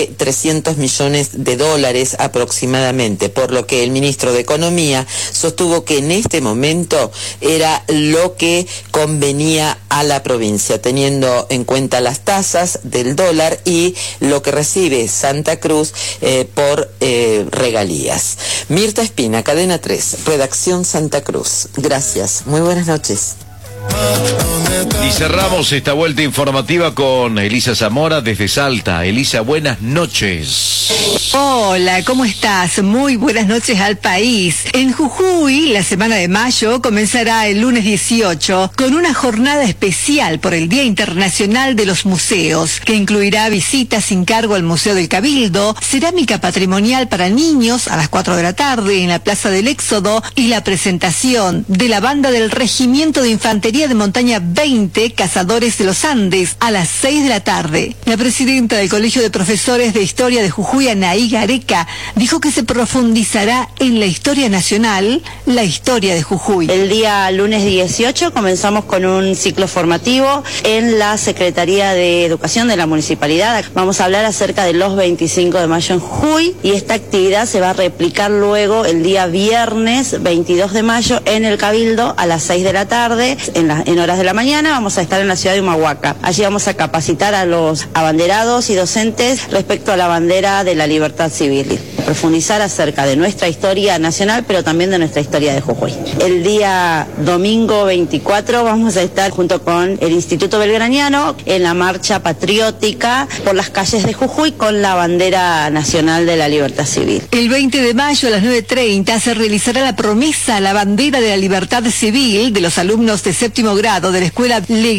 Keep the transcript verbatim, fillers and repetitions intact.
trescientos millones de dólares aproximadamente, por lo que el ministro de Economía sostuvo que en este momento era lo que convenía a la provincia, teniendo en cuenta las tasas del dólar y lo que recibe Santa Cruz eh, por eh, regalías. Mirta Espina, Cadena tres, Redacción Santa Cruz. Gracias, muy buenas noches. Y cerramos esta vuelta informativa con Elisa Zamora desde Salta. Elisa, buenas noches. Hola, ¿cómo estás? Muy buenas noches al país. En Jujuy, la semana de mayo comenzará el lunes dieciocho con una jornada especial por el Día Internacional de los Museos, que incluirá visitas sin cargo al Museo del Cabildo, cerámica patrimonial para niños a las cuatro de la tarde en la Plaza del Éxodo y la presentación de la banda del Regimiento de Infantería de Montaña veinte, Cazadores de los Andes, a las seis de la tarde. La presidenta del Colegio de Profesores de Historia de Jujuy, Anaí Gareca, dijo que se profundizará en la historia nacional, la historia de Jujuy. El día lunes dieciocho comenzamos con un ciclo formativo en la Secretaría de Educación de la Municipalidad. Vamos a hablar acerca de los veinticinco de mayo en Jujuy y esta actividad se va a replicar luego el día viernes veintidós de mayo en el Cabildo a las seis de la tarde. En, la, en horas de la mañana vamos a estar en la ciudad de Humahuaca. Allí vamos a capacitar a los abanderados y docentes respecto a la bandera de la libertad civil. Profundizar acerca de nuestra historia nacional, pero también de nuestra historia de Jujuy. El día domingo veinticuatro vamos a estar junto con el Instituto Belgraniano en la marcha patriótica por las calles de Jujuy con la bandera nacional de la libertad civil. El veinte de mayo a las nueve treinta se realizará la promesa a la bandera de la libertad civil de los alumnos de séptimo grado de la Escuela Legal